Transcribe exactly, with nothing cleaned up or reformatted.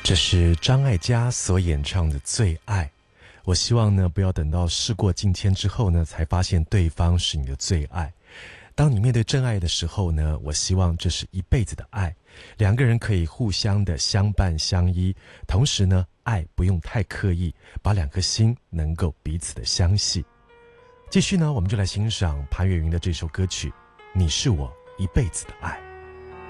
这是张艾嘉所演唱的《最爱》。我希望呢，不要等到事过境迁之后呢，才发现对方是你的最爱。当你面对真爱的时候呢，我希望这是一辈子的爱，两个人可以互相的相伴相依，同时呢，爱不用太刻意，把两颗心能够彼此的相系。继续呢，我们就来欣赏潘越云的这首歌曲《你是我一辈子的爱》。